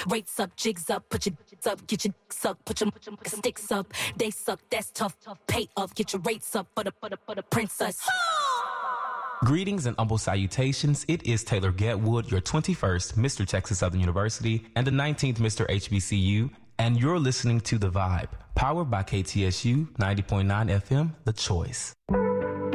Rates up, jigs up, put your up, get your suck, put your sticks up. They suck, that's tough. Pay up, get your rates up for the princess. Greetings and humble salutations. It is Taylor Getwood, your 21st Mr. Texas Southern University and the 19th Mr. HBCU, and you're listening to The Vibe, powered by KTSU 90.9 FM, The Choice.